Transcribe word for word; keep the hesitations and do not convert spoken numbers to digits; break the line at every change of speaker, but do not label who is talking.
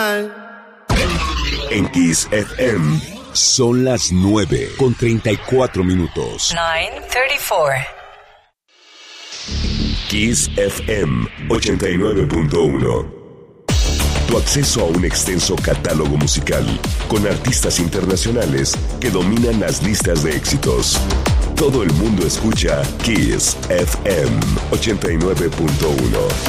En Kiss F M son las nueve con treinta y cuatro minutos.
nueve treinta y cuatro.
Kiss F M ochenta y nueve punto uno. Tu acceso a un extenso catálogo musical con artistas internacionales que dominan las listas de éxitos. Todo el mundo escucha Kiss F M ochenta y nueve punto uno.